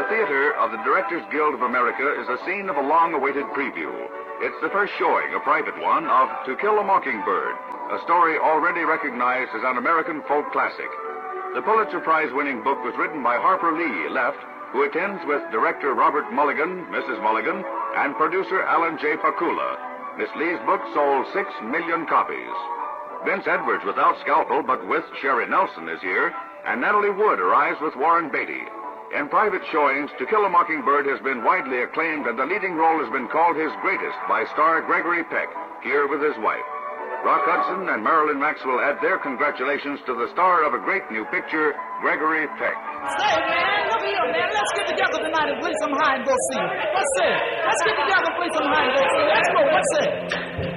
The theater of the Directors Guild of America is the scene of a long-awaited preview. It's the first showing, a private one, of To Kill a Mockingbird, a story already recognized as an American folk classic. The Pulitzer Prize-winning book was written by Harper Lee, left, who attends with director Robert Mulligan, Mrs. Mulligan, and producer Alan J. Pakula. Miss Lee's book sold 6 million copies. Vince Edwards, without Scalpel, but with Sherry Nelson, is here, and Natalie Wood arrives with Warren Beatty. In private showings, To Kill a Mockingbird has been widely acclaimed, and the leading role has been called his greatest by star Gregory Peck, here with his wife. Rock Hudson and Marilyn Maxwell add their congratulations to the star of a great new picture, Gregory Peck. Say, man, look here, man. Let's get together tonight and play some hide and go see. Let's get together and play some hide and go see. Let's go. Let's say.